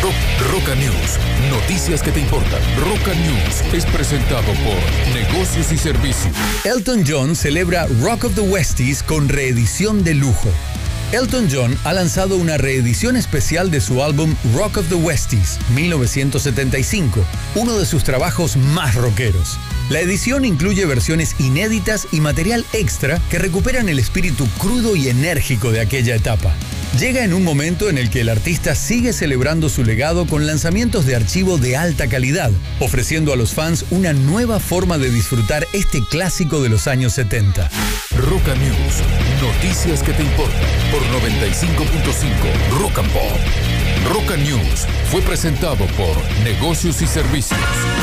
Roca News, noticias que te importan. Roca News es presentado por Negocios y Servicios. Elton John celebra Rock of the Westies con reedición de lujo. Elton John ha lanzado una reedición especial de su álbum Rock of the Westies, 1975, uno de sus trabajos más rockeros. La edición incluye versiones inéditas y material extra que recuperan el espíritu crudo y enérgico de aquella etapa. Llega en un momento en el que el artista sigue celebrando su legado con lanzamientos de archivo de alta calidad, ofreciendo a los fans una nueva forma de disfrutar este clásico de los años 70. Roca News, noticias que te importan por 95.5 Rock and Pop. Roca News fue presentado por Negocios y Servicios.